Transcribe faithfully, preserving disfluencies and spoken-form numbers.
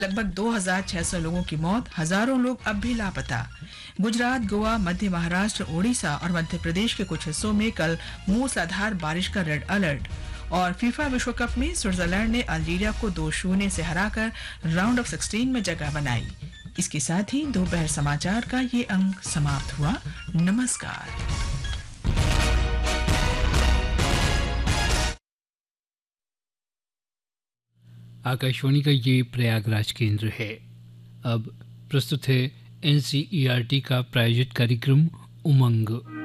लगभग दो हज़ार छह सौ लोगों की मौत, हजारों लोग अब भी लापता। गुजरात, गोवा, मध्य महाराष्ट्र, ओडिशा और मध्य प्रदेश के कुछ हिस्सों में कल मूसलाधार बारिश का रेड अलर्ट। और फीफा विश्व कप में स्विट्जरलैंड ने अल्जीरिया को दो शून्य से हराकर राउंड ऑफ सिक्सटीन में जगह बनाई। इसके साथ ही दोपहर समाचार का ये अंक समाप्त हुआ। नमस्कार। आकाशवाणी का ये प्रयागराज केंद्र है। अब प्रस्तुत है N C E R T का प्रायोजित कार्यक्रम उमंग।